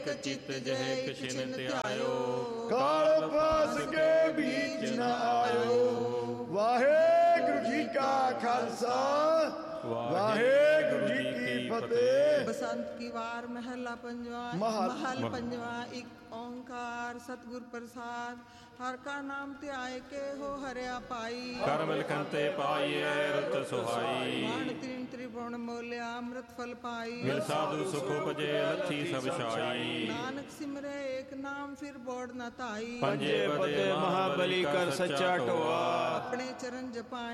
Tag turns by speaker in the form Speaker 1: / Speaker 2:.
Speaker 1: ਏਕ ਚਿਤ ਜਹ ਕਿਛਿਨ ਧਿਆਇਓ।
Speaker 2: ਕਾਲ ਪਾਸ ਕੇ बीच न आयो। वाहेगुरु जी का खालसा वाहेगुरु जी की फतेह।
Speaker 1: बसंत की वार महला पंजवा। महल पंजवा। एक ओंकार सतगुर प्रसाद। हर का नाम ध्याय के हो हरिया पाई।
Speaker 3: कर मिलखन ते पाइए रुत सुहाई।
Speaker 1: बाण तीन त्रिभुवन मोल्या अमृत फल पाई।
Speaker 3: मिल साधु सुख उपजे लथी सब छाई।
Speaker 1: नानक सिमरे एक नाम फिर बोड़ न ताई।
Speaker 3: पंजे बदे महाबली कर सच्चा टोआ।
Speaker 1: अपने चरण जपाए